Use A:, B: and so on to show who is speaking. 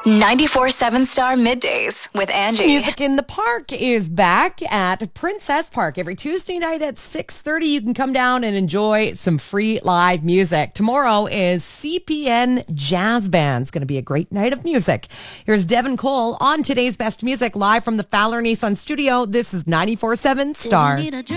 A: 94.7 Star Middays with Angie.
B: Music in the Park is back at Princess Park. Every Tuesday night at 6:30, you can come down and enjoy some free live music. Tomorrow is CPN Jazz Band. It's going to be a great night of music. Here's Devin Cole on today's Best Music live from the Fowler Nissan studio. This is 94.7 Star.